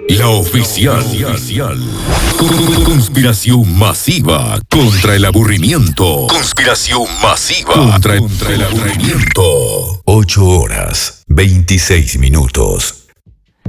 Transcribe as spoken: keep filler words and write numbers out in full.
La oficial. Conspiración masiva contra el aburrimiento. Conspiración masiva contra el, contra el aburrimiento. ocho horas, veintiséis minutos.